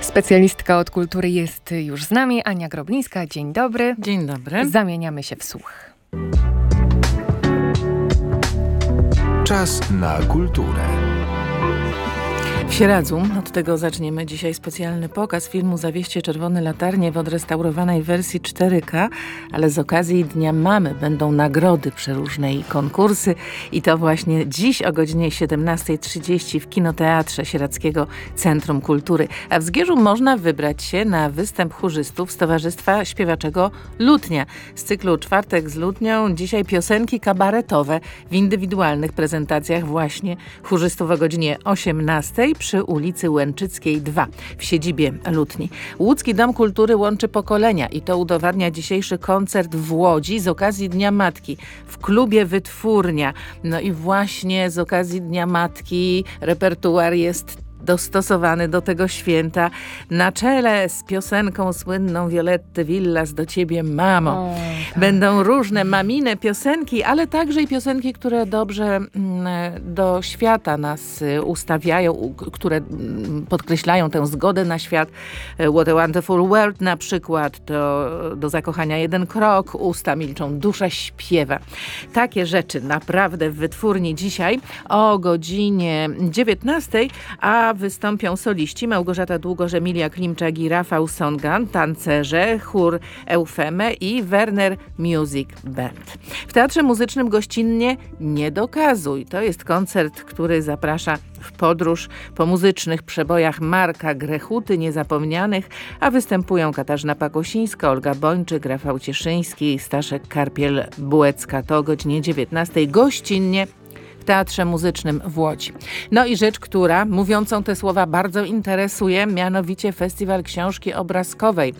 Specjalistka od kultury jest już z nami, Ania Groblińska. Dzień dobry. Dzień dobry. Zamieniamy się w słuch. Czas na kulturę. W Sieradzu, od tego zaczniemy dzisiaj specjalny pokaz filmu Zawieście czerwone latarnie w odrestaurowanej wersji 4K, ale z okazji Dnia Mamy będą nagrody przeróżne i konkursy i to właśnie dziś o godzinie 17:30 w Kinoteatrze Sieradzkiego Centrum Kultury. A w Zgierzu można wybrać się na występ chórzystów z Towarzystwa Śpiewaczego Lutnia. Z cyklu Czwartek z Lutnią dzisiaj piosenki kabaretowe w indywidualnych prezentacjach właśnie chórzystów o godzinie 18:00 przy ulicy Łęczyckiej 2 w siedzibie Lutni. Łódzki Dom Kultury łączy pokolenia i to udowadnia dzisiejszy koncert w Łodzi z okazji Dnia Matki w klubie Wytwórnia. No i właśnie z okazji Dnia Matki repertuar jest dostosowany do tego święta. Na czele z piosenką słynną Violetty Villas Do Ciebie Mamo. Tak. Będą różne mamine piosenki, ale także i piosenki, które dobrze do świata nas ustawiają, które podkreślają tę zgodę na świat. What a Wonderful World na przykład, do zakochania jeden krok, usta milczą, dusza śpiewa. Takie rzeczy naprawdę w Wytwórni dzisiaj o godzinie 19:00, a wystąpią soliści Małgorzata Długosz, Emilia Klimczak i Rafał Songan, tancerze, chór Eufeme i Werner Music Band. W Teatrze Muzycznym gościnnie Nie dokazuj. To jest koncert, który zaprasza w podróż po muzycznych przebojach Marka Grechuty, niezapomnianych, a występują Katarzyna Pakosińska, Olga Bończyk, Rafał Cieszyński, Staszek Karpiel-Bułecka. To o godzinie 19:00 gościnnie w Teatrze Muzycznym w Łodzi. No i rzecz, która mówiącą te słowa bardzo interesuje, mianowicie Festiwal Książki Obrazkowej.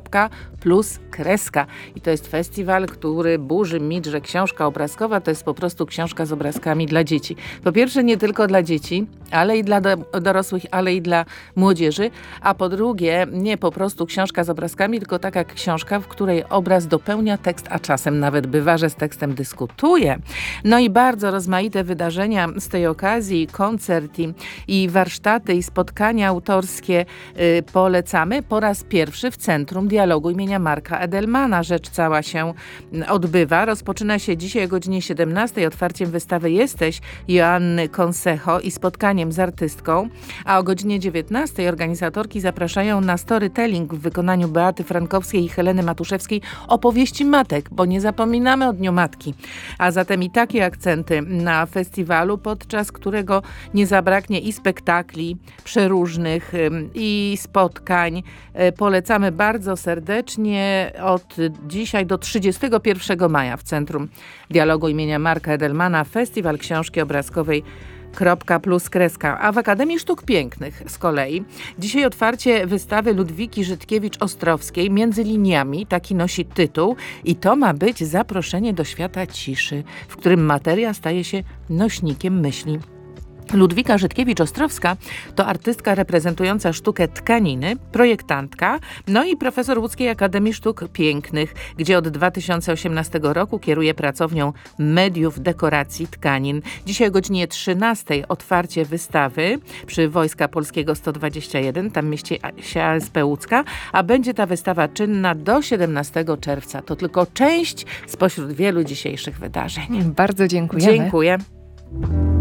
+. I to jest festiwal, który burzy mit, że książka obrazkowa to jest po prostu książka z obrazkami dla dzieci. Po pierwsze nie tylko dla dzieci, ale i dla dorosłych, ale i dla młodzieży, a po drugie nie po prostu książka z obrazkami, tylko taka książka, w której obraz dopełnia tekst, a czasem nawet bywa, że z tekstem dyskutuje. No i bardzo rozmaite wydarzenia z tej okazji, koncert i warsztaty i spotkania autorskie polecamy. Po raz pierwszy w Centrum Dialogu imienia Marka Edelmana rzecz cała się odbywa. Rozpoczyna się dzisiaj o godzinie 17:00 otwarciem wystawy Jesteś Joanny Consejo i spotkaniem z artystką, a o godzinie 19:00 organizatorki zapraszają na storytelling w wykonaniu Beaty Frankowskiej i Heleny Matuszewskiej opowieści matek, bo nie zapominamy o Dniu Matki. A zatem i takie akcenty na festiwalu, podczas którego nie zabraknie i spektakli przeróżnych i spotkań. Polecamy bardzo serdecznie od dzisiaj do 31 maja w Centrum Dialogu imienia Marka Edelmana Festiwal Książki Obrazkowej +. A w Akademii Sztuk Pięknych z kolei dzisiaj otwarcie wystawy Ludwiki Żytkiewicz-Ostrowskiej Między liniami, taki nosi tytuł i to ma być zaproszenie do świata ciszy, w którym materia staje się nośnikiem myśli. Ludwika Żytkiewicz-Ostrowska to artystka reprezentująca sztukę tkaniny, projektantka, no i profesor Łódzkiej Akademii Sztuk Pięknych, gdzie od 2018 roku kieruje pracownią mediów dekoracji tkanin. Dzisiaj o godzinie 13:00 otwarcie wystawy przy Wojska Polskiego 121, tam mieści się ASP Łódzka, a będzie ta wystawa czynna do 17 czerwca. To tylko część spośród wielu dzisiejszych wydarzeń. Bardzo dziękujemy. Dziękuję.